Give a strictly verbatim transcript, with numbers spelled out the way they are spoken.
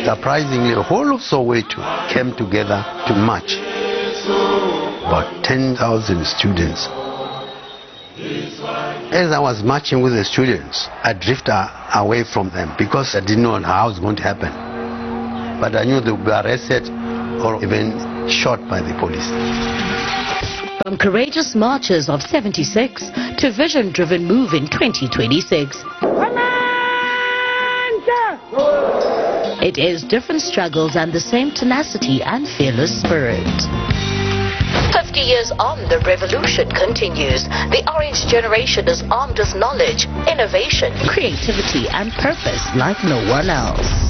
Surprisingly, the whole of Soweto came together to march. About ten thousand students. As I was marching with the students, I drifted away from them because I didn't know how it was going to happen. But I knew they would be arrested or even shot by the police. From courageous marches of seventy-six to vision-driven move in twenty twenty-six. It is different struggles and the same tenacity and fearless spirit. fifty years on, the revolution continues. The orange generation is armed with knowledge, innovation, creativity and purpose like no one else.